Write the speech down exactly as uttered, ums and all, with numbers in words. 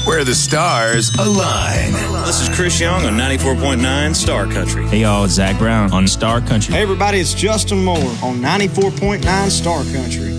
where the stars align. This is Chris Young on ninety-four point nine Star Country. Hey y'all, it's Zach Brown on Star Country. Hey everybody, it's Justin Moore on ninety-four point nine Star Country.